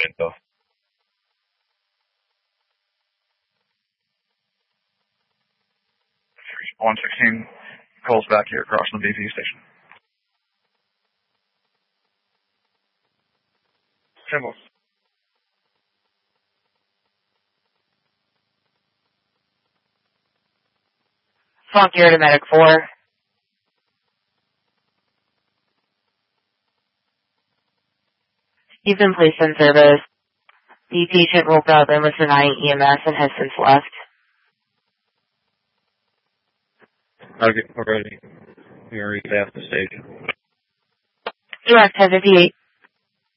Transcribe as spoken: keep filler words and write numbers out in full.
info. one sixteen calls back here across the B V station. Symbols. Funk here to Medic four. You've been placed in service. The patient woke up and was denying E M S and has since left. Okay, already. We already left the station. Direct ten fifty-eight.